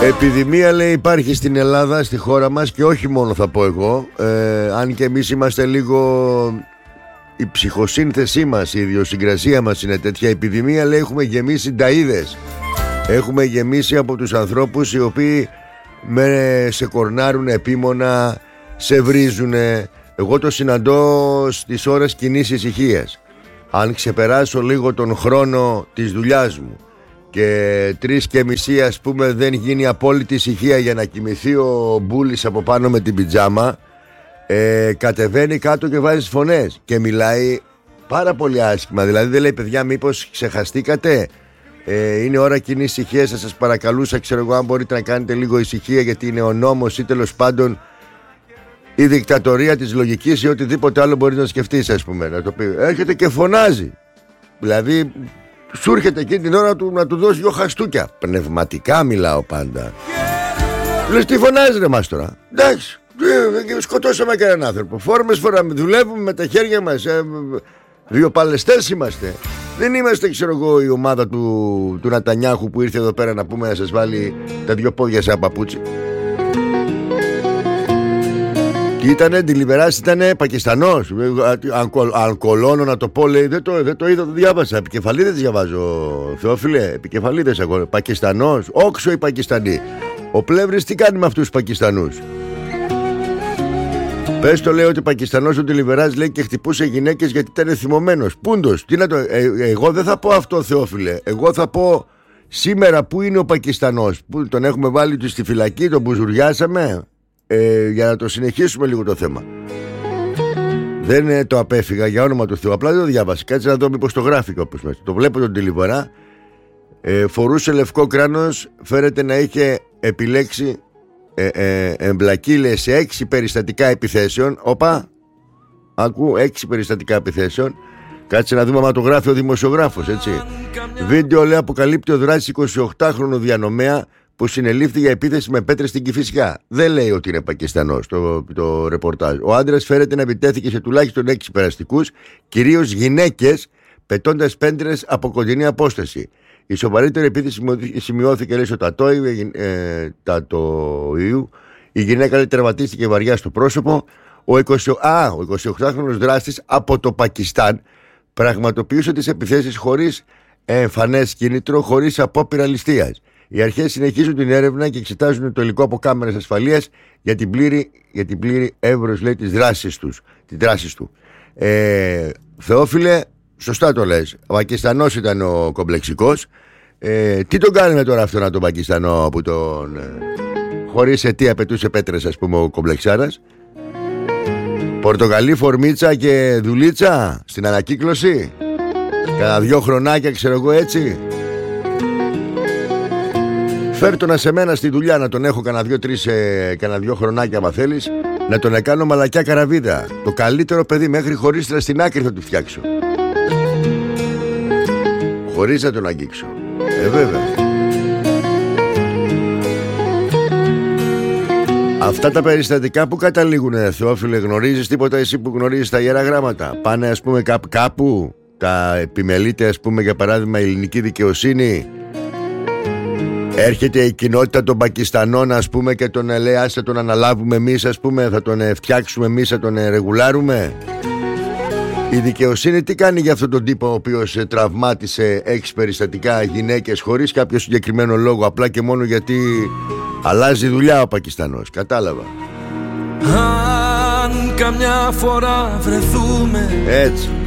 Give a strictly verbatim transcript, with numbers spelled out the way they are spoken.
Επιδημία, λέει, υπάρχει στην Ελλάδα, στη χώρα μας, και όχι μόνο, θα πω εγώ, ε, αν και εμείς είμαστε λίγο, η ψυχοσύνθεσή μας, η ιδιοσυγκρασία μας είναι τέτοια. Επιδημία, λέει, έχουμε γεμίσει νταΐδες. Έχουμε γεμίσει από τους ανθρώπους οι οποίοι με σε κορνάρουν επίμονα, σε βρίζουνε. Εγώ το συναντώ στις ώρες κοινής ησυχίας. Αν ξεπεράσω λίγο τον χρόνο της δουλειάς μου και τρεις και μισή, ας πούμε, δεν γίνει απόλυτη ησυχία για να κοιμηθεί ο Μπούλης από πάνω με την πιτζάμα, ε, κατεβαίνει κάτω και βάζει φωνές και μιλάει πάρα πολύ άσχημα. Δηλαδή δεν λέει, παιδιά, μήπως ξεχαστήκατε, ε, είναι ώρα κοινής ησυχίας, θα σας παρακαλούσα, ξέρω εγώ, αν μπορείτε να κάνετε λίγο ησυχία, γιατί είναι ο νόμος ή τέλος πάντων η δικτατορία της λογικής ή οτιδήποτε άλλο μπορείς να σκεφτείς, ας πούμε, να το πει. Έρχεται και φωνάζει. Δηλαδή σου έρχεται εκείνη την ώρα του, να του δώσει δυο χαστούκια. Πνευματικά μιλάω πάντα. Λες, τι φωνάζει ρε μας τώρα? Εντάξει, σκοτώσαμε κανέναν άνθρωπο. Φόρμες φοράμε, δουλεύουμε με τα χέρια μας. ε, Δύο παλαιστές είμαστε. Δεν είμαστε, ξέρω εγώ, η ομάδα του, του Νατανιάχου που ήρθε εδώ πέρα να πούμε να σας βάλει τα δυο πόδια σε απαπούτσι. Τι ήτανε, Ντιλιβεράς ήτανε Πακιστανός. Αν, αν κολώνω να το πω, λέει, δεν το, δεν το είδα, το διάβασα. Επικεφαλίδες διαβάζω, Θεόφιλε, επικεφαλίδες ακόμα. Πακιστανός, όξο οι Πακιστανοί. Ο Πλεύρης τι κάνει με αυτούς τους Πακιστανούς? Πες το, λέει, ότι Πακιστανός ο Ντιλιβεράς, λέει, και χτυπούσε γυναίκες γιατί ήταν θυμωμένος. Πούντος, τι να το, ε, εγώ δεν θα πω αυτό, Θεόφιλε. Εγώ θα πω σήμερα που είναι ο Πακιστανός. Που τον έχουμε βάλει του στη φυλακή, τον μπουζουριάσαμε. Ε, για να το συνεχίσουμε λίγο το θέμα. Δεν ε, το απέφυγα για όνομα του Θεού. Απλά δεν το διάβασα. Κάτσε να δω μήπως το γράφει όπως μέσα. Το βλέπω τον Ντιλιβερά. ε, Φορούσε λευκό κράνος. Φέρεται να είχε επιλέξει ε, ε, εμπλακεί, λέει, σε έξι περιστατικά επιθέσεων. Όπα, ακού, έξι περιστατικά επιθέσεων. Κάτσε να δούμε άμα το γράφει ο δημοσιογράφος, έτσι. Βίντεο, λέει, αποκαλύπτει ο δράσης εικοσιοκτάχρονο διανομέα που συνελήφθη για επίθεση με πέτρες στην Κηφισιά. Δεν λέει ότι είναι Πακιστανός το, το ρεπορτάζ. Ο άντρας φέρεται να επιτέθηκε σε τουλάχιστον έξι περαστικούς, κυρίως γυναίκες, πετώντας πέτρες από κοντινή απόσταση. Η σοβαρότερη επίθεση σημειώθηκε, λέει, στο Τατόι, ε, Τατόιου. Η γυναίκα, λέει, τερματίστηκε βαριά στο πρόσωπο. Ο, είκοσι, α, ο εικοσιοκτάχρονος δράστης από το Πακιστάν πραγματοποιούσε τις επιθέσεις χωρίς εμφανές κίνητρο, χωρίς απόπειρα ληστείας. Οι αρχές συνεχίζουν την έρευνα και εξετάζουν το υλικό από κάμερες ασφαλείας για την πλήρη, για την πλήρη εύρος, λέει, της δράσης τους, της δράσης του. Ε, Θεόφιλε, σωστά το λες. Ο Πακιστανός ήταν ο κομπλεξικός. Ε, τι τον κάνουμε τώρα αυτόν, τον Πακιστανό που τον, ε, χωρίς αιτία πετούσε πέτρες, ας πούμε, ο κομπλεξάρας? Πορτογαλί φορμίτσα και δουλίτσα στην ανακύκλωση. Κάνα δυο χρονάκια, ξέρω εγώ, έτσι. Φέρ' τον σε μένα στη δουλειά να τον έχω κανένα δυο, τρεις, ε, κανένα δυο χρονάκια, άμα θέλεις, να τον κάνω μαλακιά καραβίδα. Το καλύτερο παιδί, μέχρι χωρίστρα στην άκρη θα του φτιάξω. Χωρίς να τον αγγίξω. Ε, βέβαια. Αυτά τα περιστατικά που καταλήγουνε, Θεόφιλε, γνωρίζεις τίποτα εσύ που γνωρίζεις τα Ιερά Γράμματα? Πάνε, ας πούμε, κάπου, κάπου τα επιμελείται, ας πούμε, για παράδειγμα, η ελληνική δικαιοσύνη. Έρχεται η κοινότητα των Πακιστανών, ας πούμε, και τον λέει, άσε τον αναλάβουμε εμείς, ας πούμε, θα τον φτιάξουμε εμείς, θα τον ρεγουλάρουμε. Η δικαιοσύνη τι κάνει για αυτόν τον τύπο ο οποίος τραυμάτισε έξι περιστατικά γυναίκες χωρίς κάποιο συγκεκριμένο λόγο, απλά και μόνο γιατί αλλάζει δουλειά ο Πακιστανός? Κατάλαβα. Αν καμιά φορά βρεθούμε έτσι